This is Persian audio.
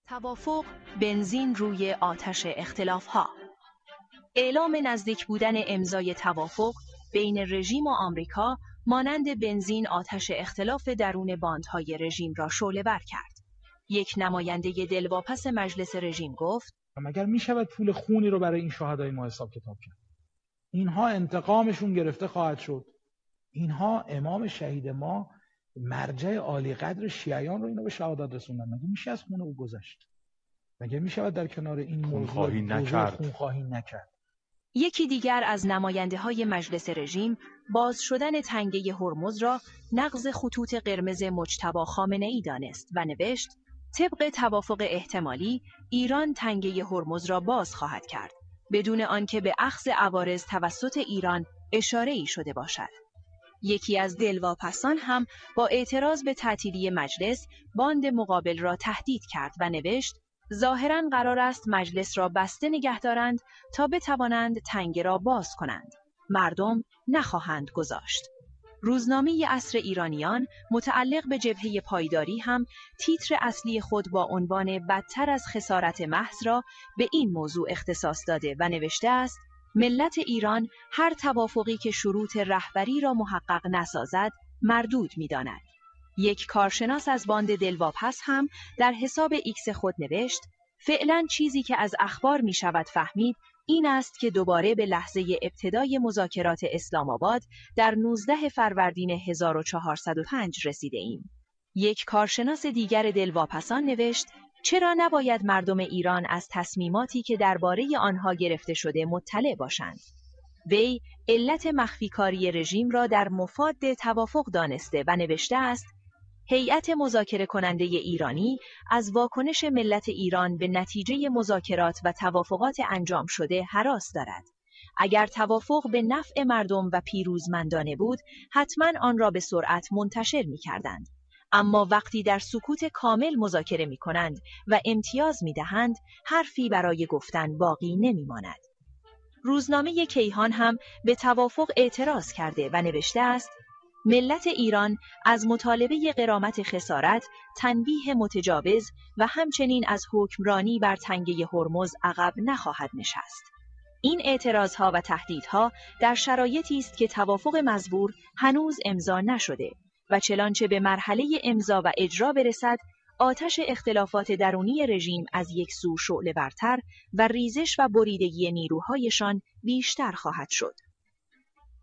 توافق بنزین روی آتش اختلاف‌ها. اعلام نزدیک بودن امضای توافق بین رژیم و آمریکا مانند بنزین آتش اختلاف درون باندهای رژیم را شعله‌ور کرد. یک نماینده دلواپس مجلس رژیم گفت: مگر میشود پول خونی رو برای این شهدای ما حساب کتاب کرد؟ اینها انتقامشون گرفته خواهد شد. اینها امام شهید ما، مرجع عالی قدر شیعیان رو اینو به شهادت رسوندن. مگه میشه از خون او گذشت؟ مگه میشود در کنار این موضوع خونخواهی نکرد؟ یکی دیگر از نماینده‌های مجلس رژیم باز شدن تنگه هرمز را نقض خطوط قرمز مجتبی خامنه‌ای دانست و نوشت: طبق توافق احتمالی ایران تنگه هرمز را باز خواهد کرد بدون آنکه به اخذ عوارض توسط ایران اشاره‌ای شده باشد. یکی از دلواپسان هم با اعتراض به تعطیلی مجلس باند مقابل را تهدید کرد و نوشت: ظاهراً قرار است مجلس را بسته نگه دارند تا بتوانند تنگه را باز کنند. مردم نخواهند گذاشت. روزنامه عصر ایرانیان متعلق به جبهه پایداری هم تیتر اصلی خود با عنوان بدتر از خسارت محض را به این موضوع اختصاص داده و نوشته است: ملت ایران هر توافقی که شروط رهبری را محقق نسازد مردود می‌داند. یک کارشناس از باند دلواپس هم در حساب ایکس خود نوشت: فعلا چیزی که از اخبار می شود فهمید این است که دوباره به لحظه ابتدای مذاکرات اسلام آباد در 19 فروردین 1405 رسیده ایم. یک کارشناس دیگر دلواپسان نوشت: چرا نباید مردم ایران از تصمیماتی که درباره آنها گرفته شده مطلع باشند؟ وی علت مخفیکاری رژیم را در مفاد توافق دانسته و نوشته است: هیئت مذاکره کننده ایرانی از واکنش ملت ایران به نتیجه مذاکرات و توافقات انجام شده هراس دارد. اگر توافق به نفع مردم و پیروزمندانه بود، حتما آن را به سرعت منتشر می‌کردند. اما وقتی در سکوت کامل مذاکره می‌کنند و امتیاز می‌دهند، حرفی برای گفتن باقی نمی‌ماند. روزنامه کیهان هم به توافق اعتراض کرده و نوشته است: ملت ایران از مطالبه غرامت خسارت، تنبیه متجاوز و همچنین از حکمرانی بر تنگه هرمز عقب نخواهد نشست. این اعتراضها و تهدیدها در شرایطی است که توافق مزبور هنوز امضا نشده و چنانچه به مرحله امضا و اجرا برسد، آتش اختلافات درونی رژیم از یک سو شعله‌ورتر و ریزش و بریدگی نیروهایشان بیشتر خواهد شد.